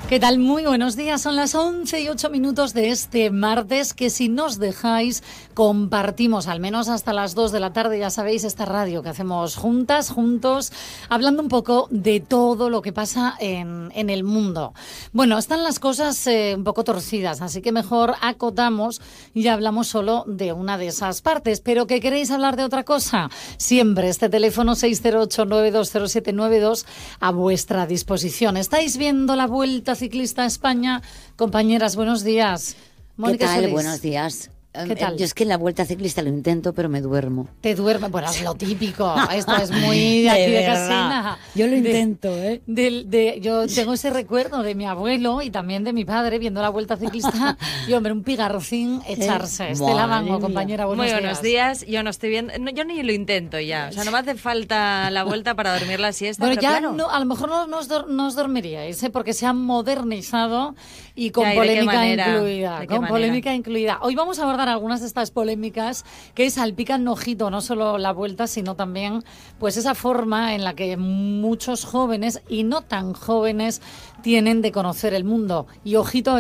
¿Qué tal? Muy buenos días. Son las 11:08 de este martes, que si nos dejáis compartimos al menos hasta las 2 de la tarde, ya sabéis, esta radio que hacemos juntos, hablando un poco de todo lo que pasa en el mundo. Bueno, están las cosas un poco torcidas, así que mejor acotamos y hablamos solo de una de esas partes. ¿Pero que queréis hablar de otra cosa? Siempre este teléfono 608-920792 a vuestra disposición. ¿Estáis viendo la Vuelta Ciclista a España? Compañeras, buenos días. Mónica, ¿qué tal? Solís. Buenos días. ¿Qué tal? Yo es que en la Vuelta Ciclista lo intento, pero me duermo. ¿Te duermes? Bueno, es lo típico. Esto es muy de aquí de casina. Yo lo intento, Yo tengo ese recuerdo de mi abuelo y también de mi padre viendo la Vuelta Ciclista y, hombre, un pigarcín echarse. Estela Mango, compañera, buenos días. Yo no estoy viendo, yo ni lo intento ya. O sea, no me hace falta la vuelta para dormir la siesta. Bueno, pero ya claro. no, a lo mejor no os dormiríais, porque se han modernizado y con Ya, polémica incluida. Hoy vamos a abordar algunas de estas polémicas que salpican ojito, no solo la Vuelta, sino también pues esa forma en la que muchos jóvenes y no tan jóvenes tienen de conocer el mundo. Y ojito